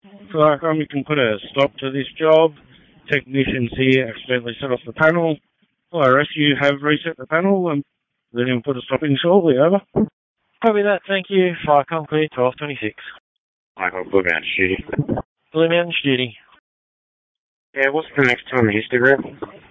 Flarcom, you can put a stop to this job. Technicians here accidentally set off the panel. Fire rescue have reset the panel and then you'll put a stop in shortly. Over. Copy that, thank you. Flarcom clear, 1226. I got Blue Mountain duty. Blue Mountain duty. Yeah, what's the next time in history, Rev?